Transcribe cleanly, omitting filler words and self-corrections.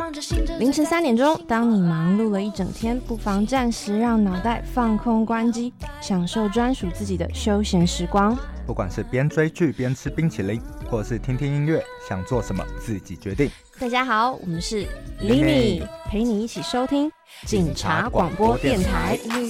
凌晨3点钟，当你忙碌了一整天，不妨暂时让脑袋放空关机，享受专属自己的休闲时光。 不管是边追剧边吃冰淇淋，或是听听音乐，想做什么自己决定。 大家好，我们是 Lini， 陪你一起收听警察广播电台。